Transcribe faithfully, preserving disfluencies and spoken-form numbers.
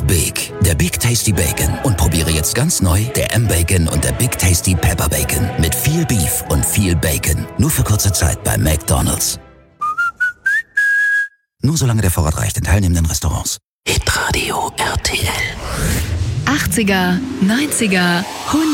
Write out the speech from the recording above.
Big, der Big Tasty Bacon. Und probiere jetzt ganz neu der M-Bacon und der Big Tasty Pepper Bacon. Mit viel Beef und viel Bacon. Nur für kurze Zeit bei McDonald's. Nur solange der Vorrat reicht in teilnehmenden Restaurants. Hitradio R T L. achtziger, neunziger, hundert